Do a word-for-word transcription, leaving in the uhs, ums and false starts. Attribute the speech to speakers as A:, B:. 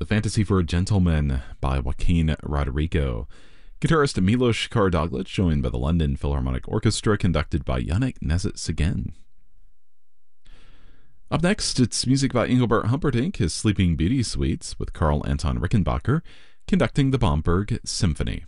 A: Fantasy for a Gentleman by Joaquin Rodrigo. Guitarist Milos Karadoglic, joined by the London Philharmonic Orchestra, conducted by Yannick Nezet-Séguin. Up next, it's music by Engelbert Humperdinck, his Sleeping Beauty suites, with Karl Anton Rickenbacker conducting the Bomberg Symphony.